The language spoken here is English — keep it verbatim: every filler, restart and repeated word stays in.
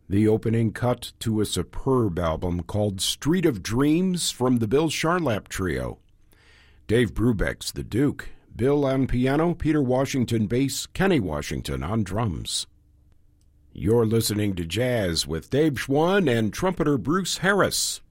The opening cut to a superb album called Street of Dreams from the Bill Charlap Trio. Dave Brubeck's the Duke, Bill on piano, Peter Washington bass, Kenny Washington on drums. You're listening to Jazz with Dave Schwann and trumpeter Bruce Harris.